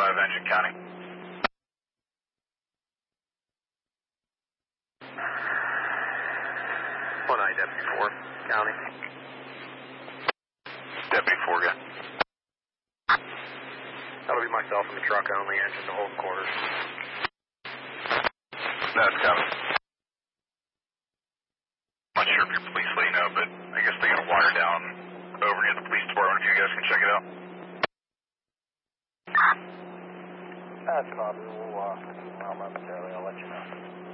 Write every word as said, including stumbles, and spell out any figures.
five, engine counting. one I, Deputy four, county. Deputy four, good. That'll be myself in the truck only, engine to hold quarters. That's coming. Not sure if your police let you know, but I guess they got a wire down over near the police department if you guys can check it out. That's copy. We'll uh, come out momentarily. I'll let you know.